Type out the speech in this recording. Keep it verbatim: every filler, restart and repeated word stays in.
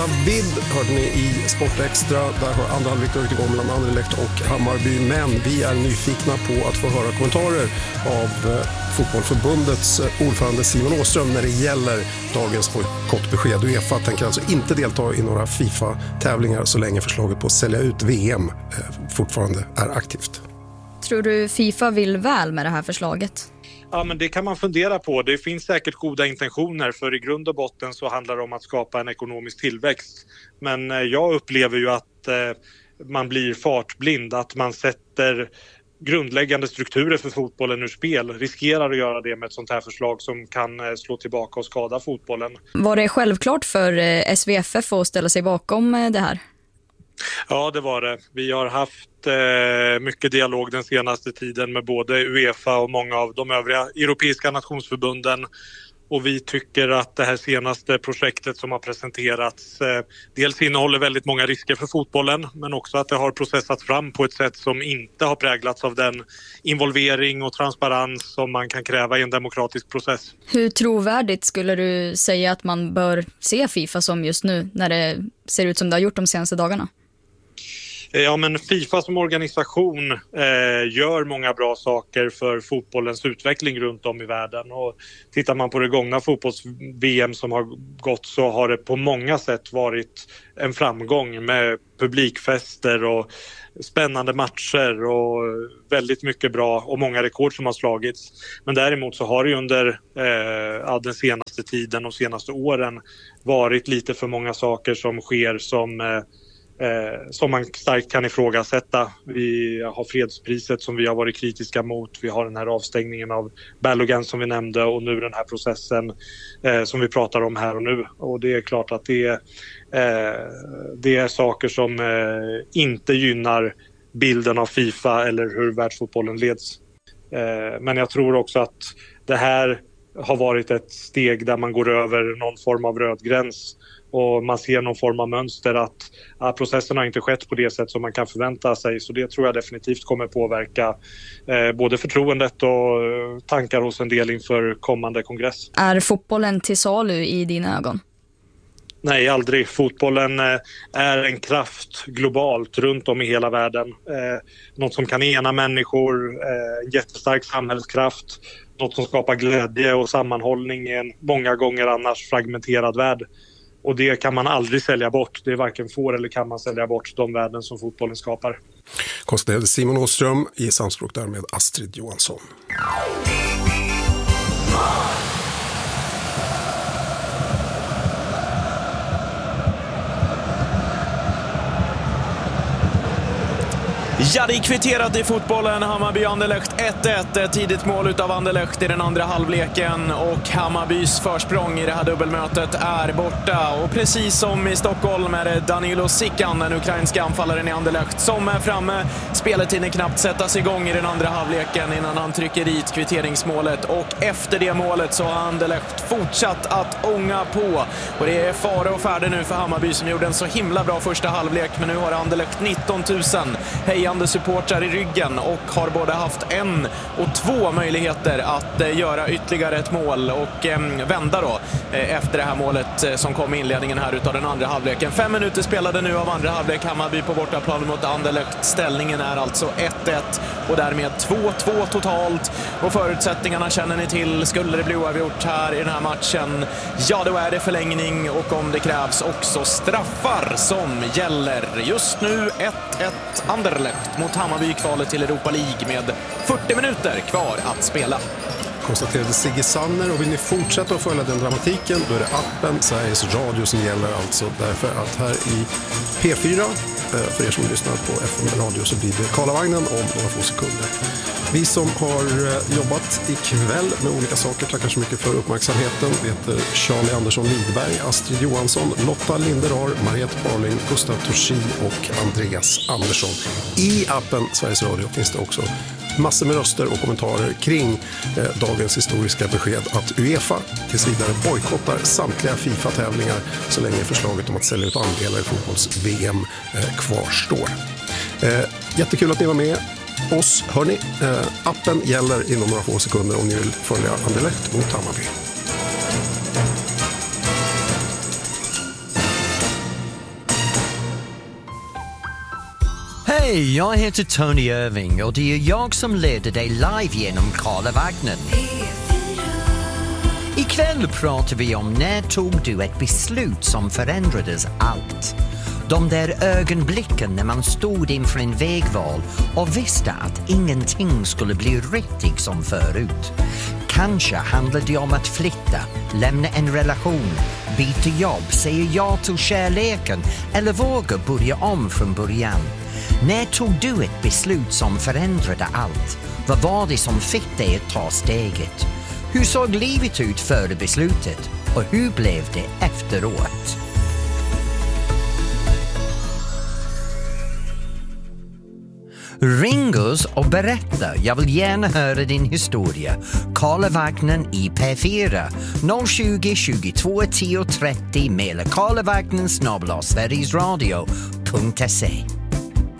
Vid hörde ni i Sportextra, där har andra halvlek dragit igång mellan Anderlecht och Hammarby, men vi är nyfikna på att få höra kommentarer av Fotbollförbundets ordförande Simon Åström när det gäller dagens bojkottbesked. UEFA tänker alltså inte delta i några FIFA-tävlingar så länge förslaget på att sälja ut V M fortfarande är aktivt. Tror du FIFA vill väl med det här förslaget? Ja, men det kan man fundera på. Det finns säkert goda intentioner, för i grund och botten så handlar det om att skapa en ekonomisk tillväxt. Men jag upplever ju att eh, man blir fartblind, att man sätter grundläggande strukturer för fotbollen ur spel. Riskerar att göra det med ett sånt här förslag som kan eh, slå tillbaka och skada fotbollen. Var det självklart för eh, S V F F att ställa sig bakom eh, det här? Ja, det var det. Vi har haft eh, mycket dialog den senaste tiden med både UEFA och många av de övriga europeiska nationsförbunden. Och vi tycker att det här senaste projektet som har presenterats eh, dels innehåller väldigt många risker för fotbollen, men också att det har processats fram på ett sätt som inte har präglats av den involvering och transparens som man kan kräva i en demokratisk process. Hur trovärdigt skulle du säga att man bör se FIFA som just nu när det ser ut som det har gjort de senaste dagarna? Ja, men FIFA som organisation eh, gör många bra saker för fotbollens utveckling runt om i världen. Och tittar man på det gångna fotbolls-V M som har gått, så har det på många sätt varit en framgång med publikfester och spännande matcher och väldigt mycket bra och många rekord som har slagits. Men däremot så har det under eh, ja, den senaste tiden och senaste åren varit lite för många saker som sker som... Eh, Eh, som man starkt kan ifrågasätta. Vi har fredspriset som vi har varit kritiska mot. Vi har den här avstängningen av Balogun som vi nämnde, och nu den här processen eh, som vi pratar om här och nu. Och det är klart att det är, eh, det är saker som eh, inte gynnar bilden av FIFA eller hur världsfotbollen leds. Eh, men jag tror också att det här har varit ett steg där man går över någon form av röd gräns. Och man ser någon form av mönster att, att processen har inte skett på det sätt som man kan förvänta sig. Så det tror jag definitivt kommer påverka eh, både förtroendet och tankar hos en del inför kommande kongress. Är fotbollen till salu i dina ögon? Nej, aldrig. Fotbollen eh, är en kraft globalt runt om i hela världen. Eh, något som kan ena människor, eh, en jättestark samhällskraft. Något som skapar glädje och sammanhållning i en många gånger annars fragmenterad värld. Och det kan man aldrig sälja bort. Det är varken får eller kan man sälja bort de värden som fotbollen skapar. Konstaterade Simon Åström i samspråk där med Astrid Johansson. Ja, det är kvitterat i fotbollen. Hammarby-Anderlecht ett ett. Tidigt mål utav Anderlecht i den andra halvleken. Och Hammarbys försprång i det här dubbelmötet är borta. Och precis som i Stockholm är det Danilo Sikan, den ukrainska anfallaren i Anderlecht, som är framme. Spelet hinner knappt sättas igång i den andra halvleken innan han trycker dit kvitteringsmålet. Och efter det målet så har Anderlecht fortsatt att ånga på. Och det är fara och färde nu för Hammarby som gjorde en så himla bra första halvlek. Men nu har Anderlecht nitton tusen hejande supportrar i ryggen och har både haft en och två möjligheter att eh, göra ytterligare ett mål och eh, vända då eh, efter det här målet eh, som kom i inledningen här utav den andra halvleken. Fem minuter spelade nu av andra halvlek. Hammarby på bortaplan mot Anderlecht. Ställningen är alltså ett ett och därmed två två totalt. Och förutsättningarna känner ni till. Skulle det bli oavgjort här i den här matchen, ja, då är det förlängning och om det krävs också straffar som gäller. Just nu ett ett Anderlecht mot Hammarby i kvalet till Europa League med fyrtio minuter kvar att spela. Konstaterade Sigge Sanner, och vill ni fortsätta att följa den dramatiken, då är det appen Sveriges Radio som gäller, alltså därför att här i P fyra, för er som lyssnar på F M Radio, så blir det Karlavagnen om några få sekunder. Vi som har jobbat ikväll med olika saker tackar så mycket för uppmärksamheten. Vi heter Charlie Andersson Lidberg, Astrid Johansson, Lotta Linderar, Mariette Barling, Gustav Torsi och Andreas Andersson. I appen Sveriges Radio finns det också massor med röster och kommentarer kring eh, dagens historiska besked att UEFA tills vidare bojkottar samtliga FIFA-tävlingar så länge förslaget om att sälja ut andelar i fotbolls-V M eh, kvarstår. Eh, jättekul att ni var med oss, hörni. Eh, appen gäller inom några få sekunder om ni vill följa Anderlecht mot Hammarby. Hej, jag heter Tony Irving och det är jag som leder dig live genom Karlavagnen. Ikväll pratar vi om när tog du ett beslut som förändrades allt. De där ögonblicken när man stod inför en vägval och visste att ingenting skulle bli riktigt som förut. Kanske handlar det om att flytta, lämna en relation, byta jobb, säga ja till kärleken eller våga börja om från början. När tog du ett beslut som förändrade allt? Vad var det som fick dig att ta steget? Hur såg livet ut före beslutet? Och hur blev det efteråt? Ring oss och berätta. Jag vill gärna höra din historia. Karlavagnen i P fyra noll tjugo tjugotvå tio trettio. Mejla karlavagnen snabel-a sverigesradio punkt se.